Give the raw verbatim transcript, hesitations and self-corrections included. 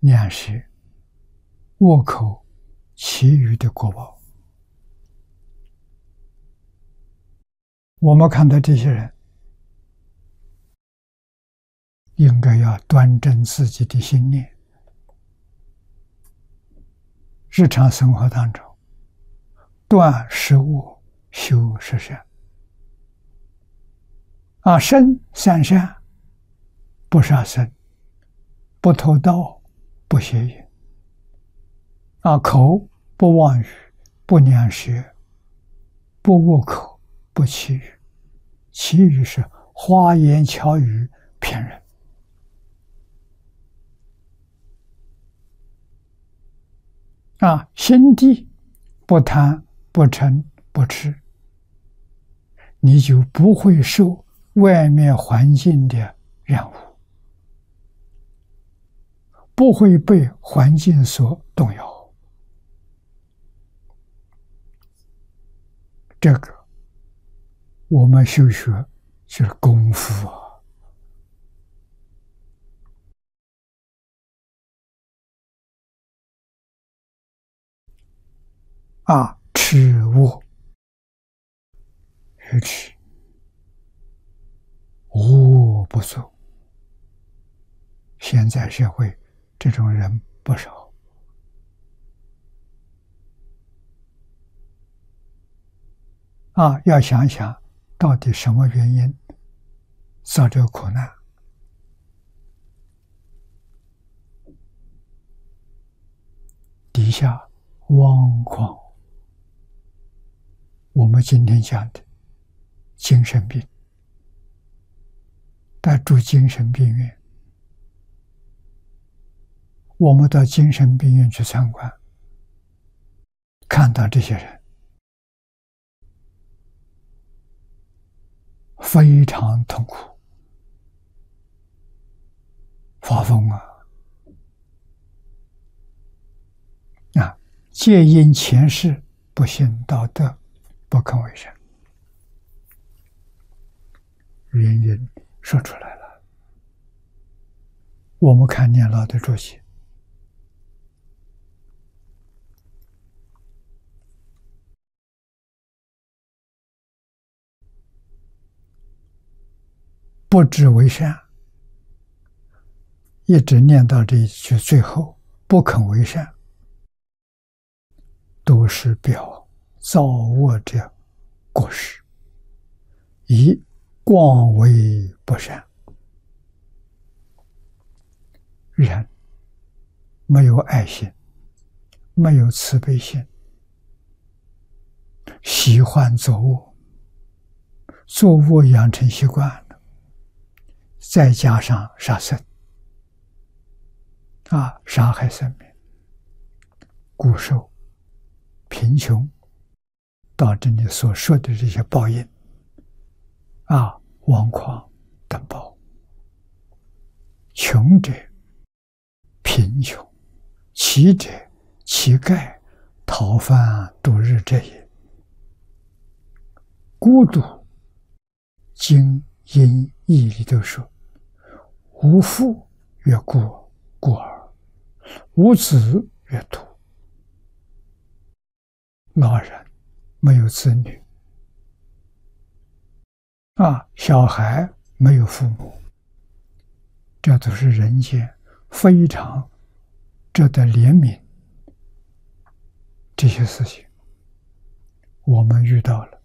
两舌、恶口，其余的果报。我们看到这些人，应该要端正自己的心念，日常生活当中断食恶，修十善。啊，身三善：不杀生，不偷盗，不邪淫。啊，口不妄语，不两舌，不恶口，不绮语。绮语是花言巧语骗人。啊，心地不贪，不嗔，不痴，你就不会受外面环境的染污，不会被环境所动摇。这个我们修学就是功夫啊！啊，耻恶愚痴，无恶不作。现在社会这种人不少。啊，要想想到底什么原因造这个苦难。底下妄狂，我们今天讲的精神病，在住精神病院，我们到精神病院去参观，看到这些人非常痛苦，发疯啊！啊，皆因前世不信道德，不肯为善。原因说出来了。我们看念老的注解，不知为善，一直念到这一句最后，不肯为善，都是表造恶者过失，以广为不善。人没有爱心，没有慈悲心，喜欢作恶，作恶养成习惯了，再加上杀生，啊，杀害生命，骨瘦、贫穷，导致你所说的这些报应，啊，妄狂等报。穷者贫穷，乞者乞丐，讨饭度日者也。孤独，经因义里头说，无父曰孤孤儿，无子曰徒。老人没有子女，啊，小孩没有父母，这都是人间非常值得怜悯。这些事情我们遇到了，